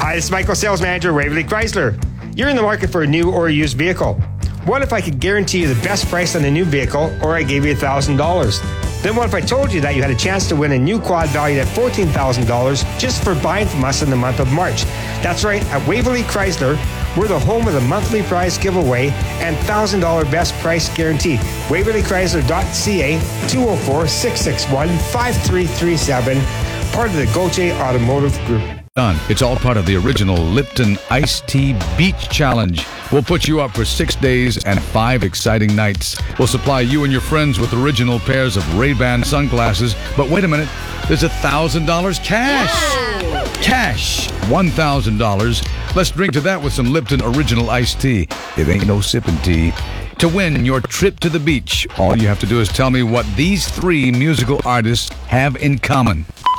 Hi, this is Michael, Sales Manager, Waverly Chrysler. You're in the market for a new or a used vehicle. What if I could guarantee you the best price on a new vehicle, or I gave you $1,000? Then what if I told you that you had a chance to win a new quad valued at $14,000 just for buying from us in the month of March? That's right, at Waverly Chrysler, we're the home of the monthly prize giveaway and $1,000 best price guarantee. WaverlyChrysler.ca, 204-661-5337, part of the Gauthier Automotive Group. Done. It's all part of the original Lipton Iced Tea Beach Challenge. We'll put you up for 6 days and 5 exciting nights. We'll supply you and your friends with original pairs of Ray-Ban sunglasses. But wait a minute, there's $1,000 cash. Yeah. Cash. $1,000. Let's drink to that with some Lipton Original Iced Tea. It ain't no sipping tea. To win your trip to the beach, all you have to do is tell me what these 3 musical artists have in common.